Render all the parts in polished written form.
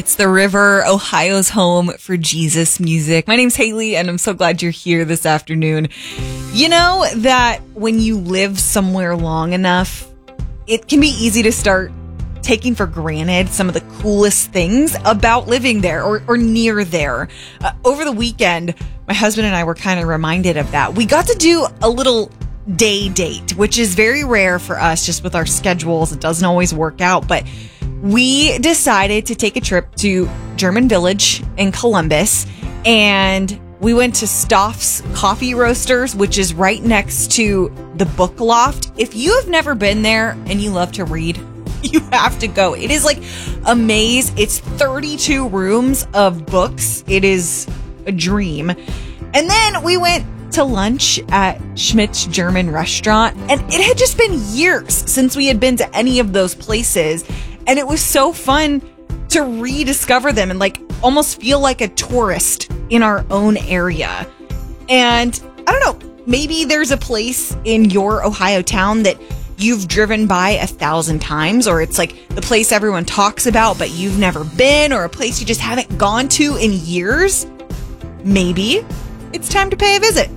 It's the River, Ohio's home for Jesus music. My name's Haley, and I'm so glad you're here this afternoon. You know that when you live somewhere long enough, it can be easy to start taking for granted some of the coolest things about living there or near there. Over the weekend, my husband and I were kind of reminded of that. We got to do a little day date, which is very rare for us just with our schedules. It doesn't always work out, but we decided to take a trip to German Village in Columbus, and we went to Stoff's Coffee Roasters, which is right next to the Book Loft. If you have never been there and you love to read, you have to go. It is like a maze. It's 32 rooms of books. It is a dream. And then we went to lunch at Schmidt's German restaurant, and it had just been years since we had been to any of those places. And it was so fun to rediscover them and like almost feel like a tourist in our own area. And I don't know, maybe there's a place in your Ohio town that you've driven by 1,000 times, or it's like the place everyone talks about, but you've never been, or a place you just haven't gone to in years. Maybe it's time to pay a visit.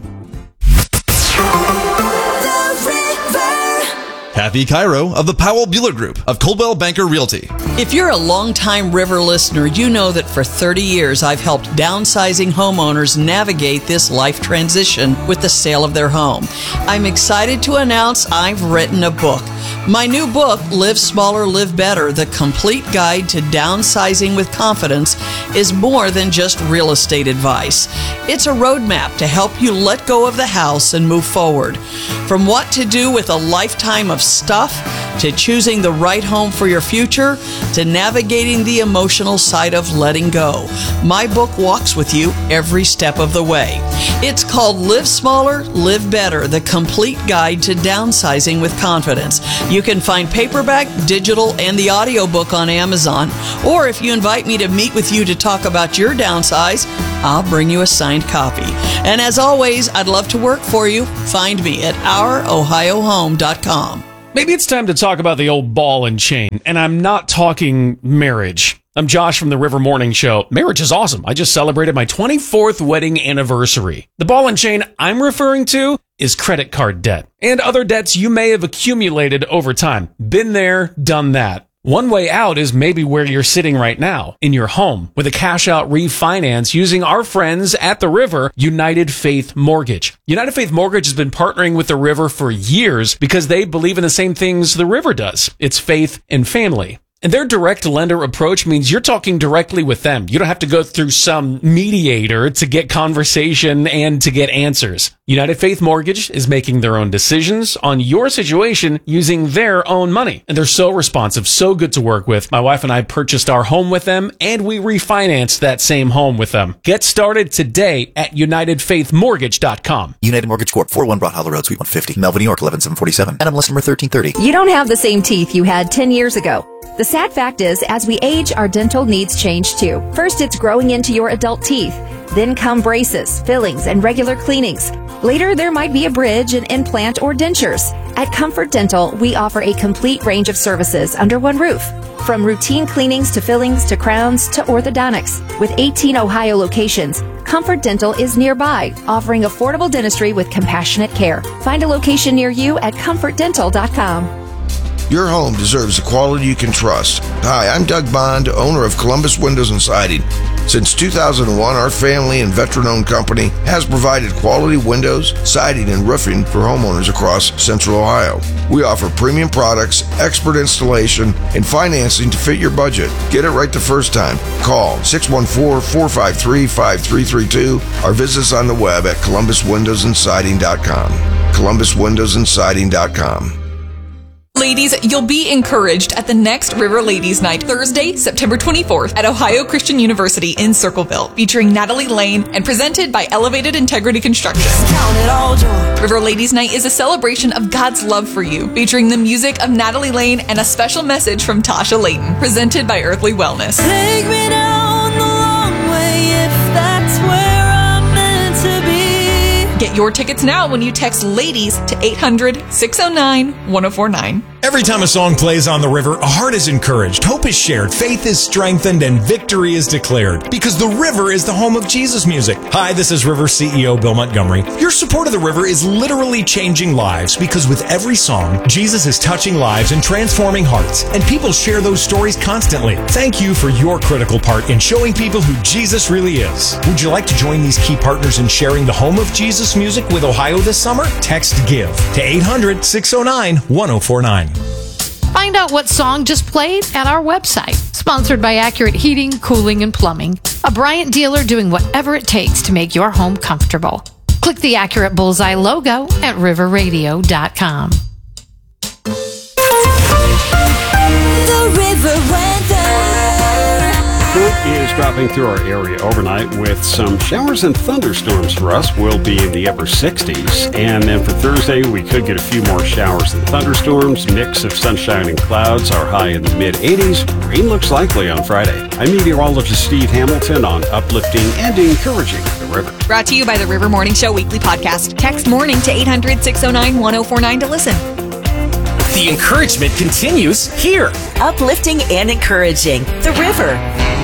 Kathy Cairo of the Powell Bueller Group of Coldwell Banker Realty. If you're a longtime River listener, you know that for 30 years I've helped downsizing homeowners navigate this life transition with the sale of their home. I'm excited to announce I've written a book. My new book, Live Smaller, Live Better, The Complete Guide to Downsizing with Confidence, is more than just real estate advice. It's a roadmap to help you let go of the house and move forward. From what to do with a lifetime of stuff, to choosing the right home for your future, to navigating the emotional side of letting go. My book walks with you every step of the way. It's called Live Smaller, Live Better, The Complete Guide to Downsizing with Confidence. You can find paperback, digital, and the audiobook on Amazon. Or if you invite me to meet with you to talk about your downsize, I'll bring you a signed copy. And as always, I'd love to work for you. Find me at ourohiohome.com. Maybe it's time to talk about the old ball and chain, and I'm not talking marriage. I'm Josh from the River Morning Show. Marriage is awesome. I just celebrated my 24th wedding anniversary. The ball and chain I'm referring to is credit card debt and other debts you may have accumulated over time. Been there, done that. One way out is maybe where you're sitting right now, in your home, with a cash-out refinance using our friends at the River, United Faith Mortgage. United Faith Mortgage has been partnering with the River for years because they believe in the same things the River does. It's faith and family. And their direct lender approach means you're talking directly with them. You don't have to go through some mediator to get conversation and to get answers. United Faith Mortgage is making their own decisions on your situation using their own money. And they're so responsive, so good to work with. My wife and I purchased our home with them, and we refinanced that same home with them. Get started today at UnitedFaithMortgage.com. United Mortgage Corp. 41 Broad Hollow Road, Suite 150, Melville, New York, 11747. NMLS number 1330. You don't have the same teeth you had 10 years ago. The sad fact is, as we age, our dental needs change too. First, it's growing into your adult teeth. Then come braces, fillings, and regular cleanings. Later, there might be a bridge, an implant, or dentures. At Comfort Dental, we offer a complete range of services under one roof. From routine cleanings to fillings to crowns to orthodontics. With 18 Ohio locations, Comfort Dental is nearby, offering affordable dentistry with compassionate care. Find a location near you at comfortdental.com. Your home deserves a quality you can trust. Hi, I'm Doug Bond, owner of Columbus Windows and Siding. Since 2001, our family and veteran-owned company has provided quality windows, siding, and roofing for homeowners across Central Ohio. We offer premium products, expert installation, and financing to fit your budget. Get it right the first time. Call 614-453-5332 or visit us on the web at columbuswindowsandsiding.com. columbuswindowsandsiding.com. Ladies, you'll be encouraged at the next River Ladies Night, Thursday, September 24th at Ohio Christian University in Circleville, featuring Natalie Lane and presented by Elevated Integrity Construction. River Ladies Night is a celebration of God's love for you, featuring the music of Natalie Lane and a special message from Tasha Layton, presented by Earthly Wellness. Take me down the long way if that's where I'm meant to be. Get your tickets now when you text LADIES to 800-609-1049. Every time a song plays on the river, a heart is encouraged, hope is shared, faith is strengthened, and victory is declared. Because the river is the home of Jesus music. Hi, this is River CEO Bill Montgomery. Your support of the river is literally changing lives because with every song, Jesus is touching lives and transforming hearts. And people share those stories constantly. Thank you for your critical part in showing people who Jesus really is. Would you like to join these key partners in sharing the home of Jesus music with Ohio this summer? Text GIVE to 800-609-1049. Find out what song just played at our website. Sponsored by Accurate Heating, Cooling, and Plumbing. A Bryant dealer doing whatever it takes to make your home comfortable. Click the Accurate Bullseye logo at riverradio.com. The river weather. It is dropping through our area overnight with some showers and thunderstorms for us. We'll be in the upper 60s. And then for Thursday, we could get a few more showers and thunderstorms. Mix of sunshine and clouds. Our high in the mid-80s. Rain looks likely on Friday. I'm meteorologist Steve Hamilton on uplifting and encouraging the river. Brought to you by the River Morning Show Weekly Podcast. Text morning to 800-609-1049 to listen. The encouragement continues here. Uplifting and encouraging the river.